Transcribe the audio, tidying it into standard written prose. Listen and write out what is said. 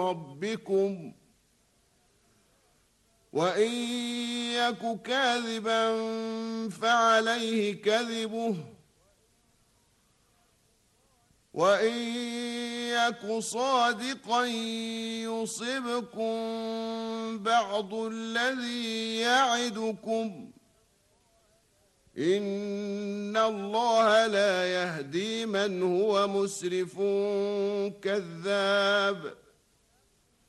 ربكم وإن يك كاذبا فعليه كذبه وإن يك صادقا يصبكم بعض الذي يعدكم إن الله لا يهدي من هو مسرف كذاب